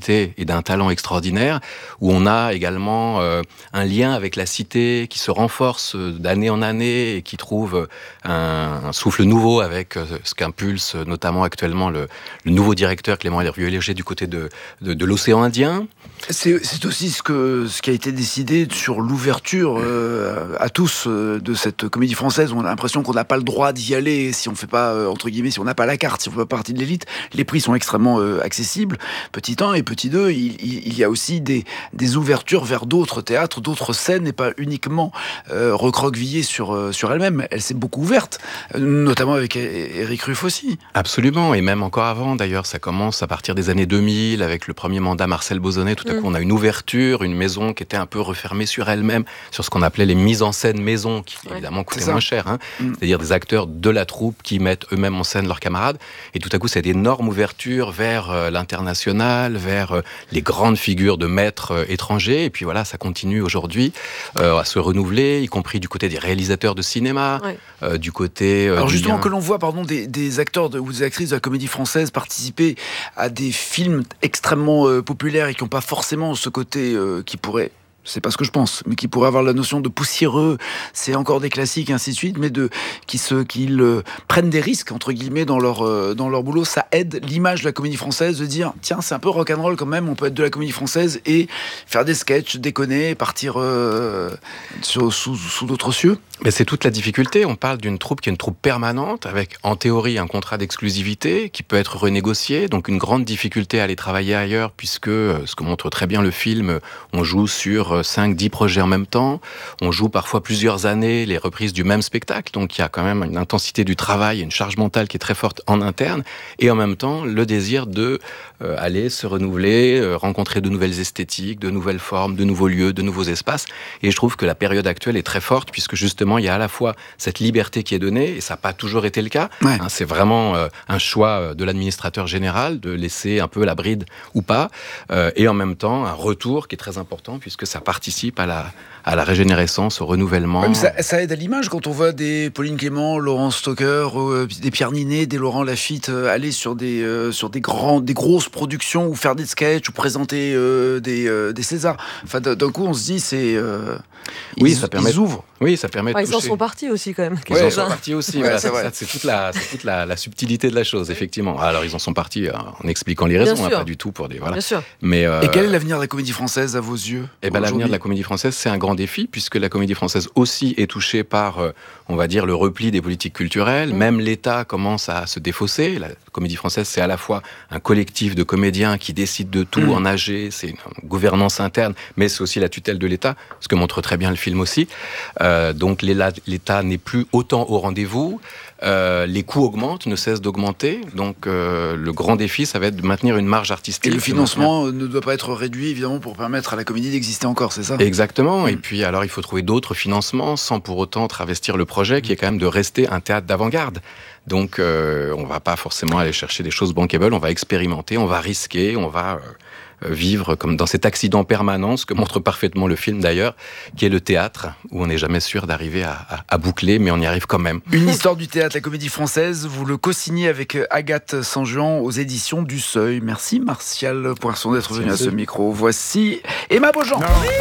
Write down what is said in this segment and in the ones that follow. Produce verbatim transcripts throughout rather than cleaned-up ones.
créativité et d'un talent extraordinaire, où on a également euh, un lien avec la cité qui se renforce d'année en année et qui trouve un, un souffle nouveau avec ce qu'impulse notamment actuellement le, le nouveau directeur Clément Hervieux-Léger du côté de, de, de l'océan Indien. C'est, c'est aussi ce, que, ce qui a été décidé sur l'ouverture euh, à tous euh, de cette comédie française. On a l'impression qu'on n'a pas le droit d'y aller si on ne fait pas, euh, entre guillemets, si on n'a pas la carte, si on ne fait pas partie de l'élite. Les prix sont extrêmement euh, accessibles. Petit un et petit deux, il, il, il y a aussi des, des ouvertures vers d'autres théâtres, d'autres scènes, et pas uniquement euh, recroquevillée sur, euh, sur elle-même. Elle s'est beaucoup ouverte, euh, notamment avec Éric Ruff aussi. Absolument, et même encore avant d'ailleurs. Ça commence à partir des années deux mille avec le premier mandat Marcel Bozonnet. Tout à coup, on a une ouverture, une maison qui était un peu refermée sur elle-même, sur ce qu'on appelait les mises en scène maison, qui évidemment coûtaient moins cher. Hein. Mm. C'est-à-dire des acteurs de la troupe qui mettent eux-mêmes en scène leurs camarades. Et tout à coup, c'est d'énormes ouvertures vers euh, l'international, vers euh, les grandes figures de maîtres euh, étrangers. Et puis voilà, ça continue aujourd'hui euh, à se renouveler, y compris du côté des réalisateurs de cinéma, ouais. euh, du côté... Euh, Alors du justement, lien... que l'on voit pardon, des, des acteurs de, ou des actrices de la comédie française participer à des films extrêmement euh, populaires et qui n'ont pas forcément ce côté euh, qui pourrait, c'est pas ce que je pense, mais qui pourrait avoir la notion de poussiéreux, c'est encore des classiques, ainsi de suite, mais de, qui se, qu'ils euh, prennent des risques, entre guillemets, dans leur, euh, dans leur boulot. Ça aide l'image de la comédie française de dire, tiens, c'est un peu rock'n'roll quand même, on peut être de la comédie française et faire des sketchs, déconner, partir euh, sur, sous, sous d'autres cieux. Mais c'est toute la difficulté. On parle d'une troupe qui est une troupe permanente, avec en théorie un contrat d'exclusivité qui peut être renégocié, donc une grande difficulté à aller travailler ailleurs, puisque, ce que montre très bien le film, on joue sur cinq dix projets en même temps, on joue parfois plusieurs années les reprises du même spectacle, donc il y a quand même une intensité du travail, une charge mentale qui est très forte en interne, et en même temps le désir de euh, aller se renouveler, euh, rencontrer de nouvelles esthétiques, de nouvelles formes, de nouveaux lieux, de nouveaux espaces, et je trouve que la période actuelle est très forte, puisque justement il y a à la fois cette liberté qui est donnée, et ça n'a pas toujours été le cas, ouais. hein, c'est vraiment euh, un choix de l'administrateur général de laisser un peu la bride ou pas, euh, et en même temps un retour qui est très important, puisque ça participe à la, à la régénérescence, au renouvellement. Ouais, ça, ça aide à l'image quand on voit des Pauline Clément, Laurent Stocker, euh, des Pierre Ninet, des Laurent Lafitte euh, aller sur des, euh, sur des, grands, des grosses productions ou faire des sketchs ou présenter euh, des, euh, des Césars. Enfin, d'un coup, on se dit, c'est... Euh, oui, ils, ça permet, ils ouvrent. Oui, ça permet de ouais, toucher. Ils en sont partis aussi, quand même. Ils ouais, en sont partis aussi. Ouais, voilà, c'est, ça, c'est toute, la, c'est toute la, la subtilité de la chose, effectivement. Alors, ils en sont partis en expliquant les raisons, hein, pas du tout pour des... Voilà. Bien sûr. Mais, euh, et quel est l'avenir de la comédie française, à vos yeux? Eh ben, l'avenir de la comédie française, c'est un grand défi, puisque la comédie française aussi est touchée par, euh, on va dire, le repli des politiques culturelles. Mmh. Même l'État commence à se défausser. La comédie française, c'est à la fois un collectif de comédiens qui décident de tout mmh. en A G, c'est une gouvernance interne, mais c'est aussi la tutelle de l'État, ce que montre très bien le film aussi. Euh, donc l'État n'est plus autant au rendez-vous. Euh, les coûts augmentent, ne cessent d'augmenter. Donc euh, le grand défi, ça va être de maintenir une marge artistique. Et le financement ne doit pas être réduit, évidemment, pour permettre à la comédie d'exister encore, c'est ça? Exactement. Mmh. Et puis alors, il faut trouver d'autres financements sans pour autant travestir le projet, qui est quand même de rester un théâtre d'avant-garde. Donc euh, on ne va pas forcément aller chercher des choses bankable, on va expérimenter, on va risquer, on va... Euh, vivre comme dans cet accident permanent, ce que montre parfaitement le film d'ailleurs, qui est le théâtre, où on n'est jamais sûr d'arriver à, à, à boucler, mais on y arrive quand même. Une histoire du théâtre, la comédie française, vous le co-signez avec Agathe Saint-Jean aux éditions du Seuil. Merci Martial Poisson d'être venu à ce micro. Voici Emma Beaujean.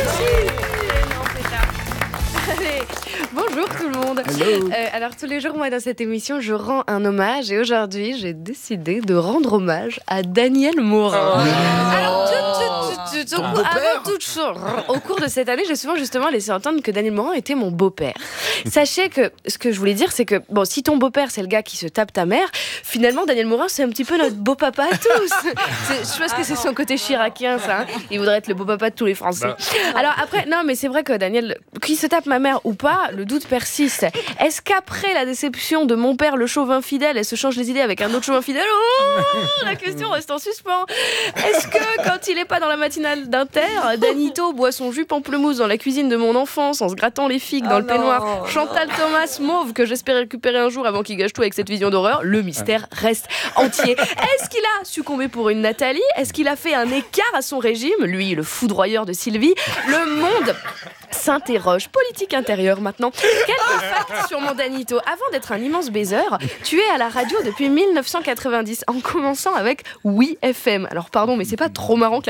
Bonjour tout le monde. Euh, alors tous les jours, moi dans cette émission, je rends un hommage et aujourd'hui, j'ai décidé de rendre hommage à Daniel Morin. Oh. Alors tout, tout, tout, tout, au, avant toute chose, au cours de cette année, j'ai souvent justement laissé entendre que Daniel Morin était mon beau-père. Sachez que ce que je voulais dire, c'est que bon, si ton beau-père c'est le gars qui se tape ta mère, finalement Daniel Morin c'est un petit peu notre beau-papa à tous. Je pense que c'est son côté chiracien, ça. Hein. Il voudrait être le beau-papa de tous les Français. Bah. Alors après, non, mais c'est vrai que Daniel, qui se tape ma mère ou pas, le doute persiste. Est-ce qu'après la déception de mon père, le chauvin fidèle, elle se change les idées avec un autre chauvin fidèle? Oh, la question reste en suspens. Est-ce que quand il est pas dans la matinale d'Inter, Danito boit son jus pamplemousse dans la cuisine de mon enfance en se grattant les figues dans oh le peignoir, non, Chantal non. Thomas mauve que j'espère récupérer un jour avant qu'il gâche tout avec cette vision d'horreur, le mystère reste entier. Est-ce qu'il a succombé pour une Nathalie? Est-ce qu'il a fait un écart à son régime? Lui, le foudroyeur de Sylvie. Le monde s'interroge. Politique intérieure maintenant. Quelques facts sur mon Danito. Avant d'être un immense baiser, tu es à la radio depuis mille neuf cent quatre-vingt-dix, en commençant avec Oui F M. Alors pardon, mais c'est pas trop marrant que la